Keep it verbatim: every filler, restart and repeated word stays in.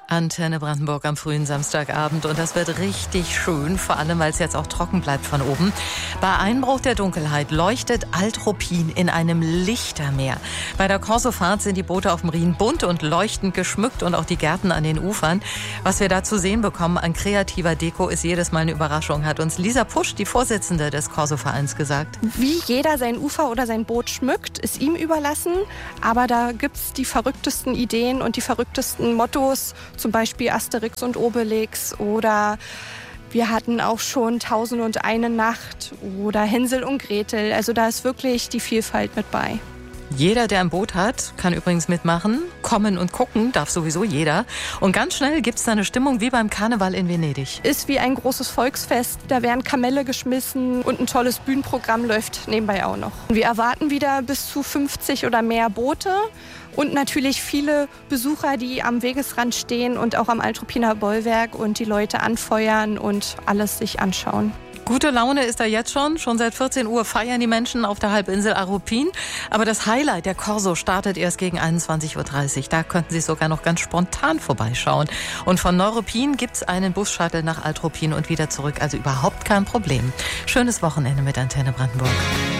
Antenne Brandenburg am frühen Samstagabend und das wird richtig schön, vor allem weil es jetzt auch trocken bleibt von oben. Bei Einbruch der Dunkelheit leuchtet Alt-Ruppin in einem Lichtermeer. Bei der Corsofahrt sind die Boote auf dem Rhin bunt und leuchtend geschmückt und auch die Gärten an den Ufern. Was wir da zu sehen bekommen an kreativer Deko ist jedes Mal eine Überraschung, hat uns Lisa Pusch, die Vorsitzende des Corso-Vereins, gesagt. Wie jeder sein Ufer oder sein Boot schmückt, ist ihm überlassen, aber da gibt es die verrücktesten Ideen und die verrücktesten Mottos, zum Beispiel Asterix und Obelix oder wir hatten auch schon Tausend und eine Nacht oder Hänsel und Gretel. Also da ist wirklich die Vielfalt mit bei. Jeder, der ein Boot hat, kann übrigens mitmachen. Kommen und gucken darf sowieso jeder. Und ganz schnell gibt es da eine Stimmung wie beim Karneval in Venedig. Ist wie ein großes Volksfest. Da werden Kamelle geschmissen und ein tolles Bühnenprogramm läuft nebenbei auch noch. Wir erwarten wieder bis zu fünfzig oder mehr Boote. Und natürlich viele Besucher, die am Wegesrand stehen und auch am Alt-Ruppiner Bollwerk und die Leute anfeuern und alles sich anschauen. Gute Laune ist da jetzt schon. Schon seit vierzehn Uhr feiern die Menschen auf der Halbinsel Aruppin. Aber das Highlight, der Corso, startet erst gegen einundzwanzig Uhr dreißig. Da könnten Sie sogar noch ganz spontan vorbeischauen. Und von Neuruppin gibt es einen Bus-Shuttle nach Alt-Ruppin und wieder zurück. Also überhaupt kein Problem. Schönes Wochenende mit Antenne Brandenburg.